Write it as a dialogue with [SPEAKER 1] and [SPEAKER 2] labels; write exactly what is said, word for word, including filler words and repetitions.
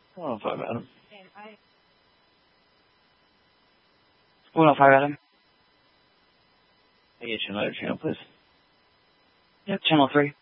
[SPEAKER 1] one oh five, Adam. one oh five, Adam. I get you another channel, please. Yep, channel three.